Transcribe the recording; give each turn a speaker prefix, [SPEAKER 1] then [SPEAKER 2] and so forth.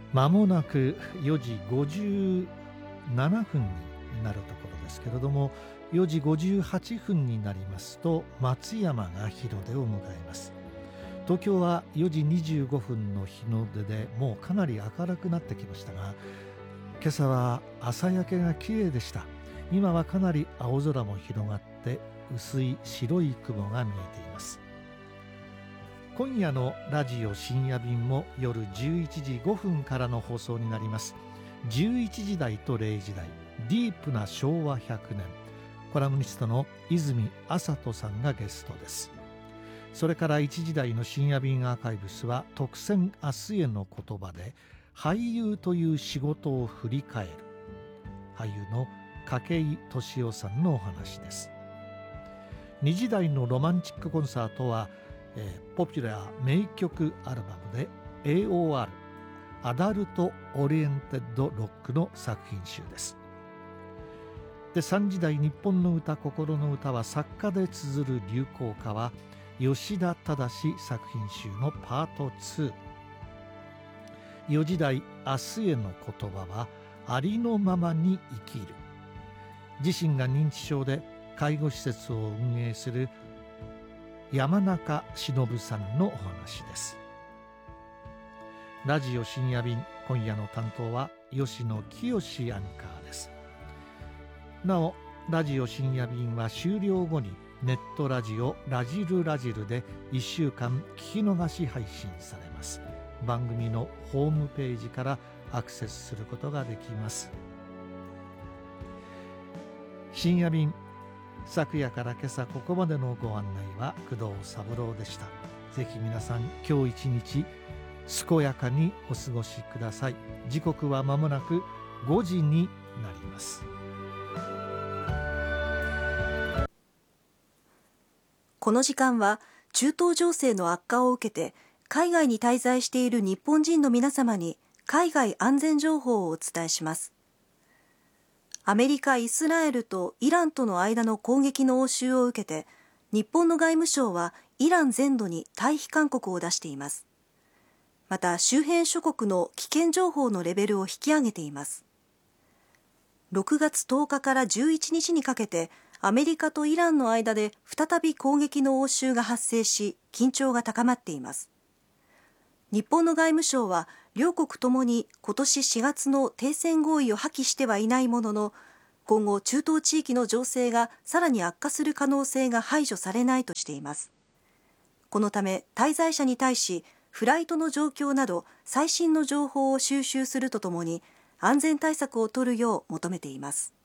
[SPEAKER 1] まもなく4時57分になるところですけれども、4時58分になりますと松山が日の出を迎えます。東京は4時25分の日の出でもうかなり明るくなってきましたが、今朝は朝焼けが綺麗でした。今はかなり青空も広がって薄い白い雲が見えています。今夜のラジオ深夜便も夜11時5分からの放送になります。11時台と0時台、ディープな昭和100年、コラムニストの泉麻人さんがゲストです。それから1時台の深夜便アーカイブスは特選明日への言葉で俳優という仕事を振り返る、俳優の筧敏夫さんのお話です。2時台のロマンチックコンサートはポピュラー名曲アルバムで AOR アダルトオリエンテッドロックの作品集です。で3時台日本の歌心の歌は作家で綴る流行歌は吉田忠作品集のパート2。4時台明日への言葉はありのままに生きる、自身が認知症で介護施設を運営する山中忍さんのお話です。ラジオ深夜便、今夜の担当は吉野清アンカーです。なおラジオ深夜便は終了後にネットラジオラジルラジルで1週間聞き逃し配信されます。番組のホームページからアクセスすることができます。深夜便、昨夜から今朝ここまでのご案内は工藤三郎でした。ぜひ皆さん今日一日健やかにお過ごしください。時刻は間もなく5時になります。
[SPEAKER 2] この時間は中東情勢の悪化を受けて海外に滞在している日本人の皆様に海外安全情報をお伝えします。アメリカ、イスラエルとイランとの間の攻撃の応酬を受けて、日本の外務省はイラン全土に退避勧告を出しています。また、周辺諸国の危険情報のレベルを引き上げています。6月10日から11日にかけて、アメリカとイランの間で再び攻撃の応酬が発生し、緊張が高まっています。日本の外務省は両国ともに今年4月の停戦合意を破棄してはいないものの、今後中東地域の情勢がさらに悪化する可能性が排除されないとしています。このため滞在者に対しフライトの状況など最新の情報を収集するとともに安全対策を取るよう求めています。